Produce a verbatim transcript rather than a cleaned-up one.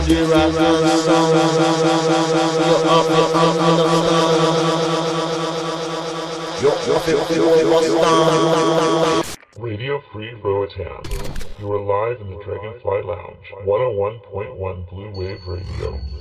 Radio Free Roatan. You are live in the Dragonfly Lounge, one oh one point one Blue Wave Radio.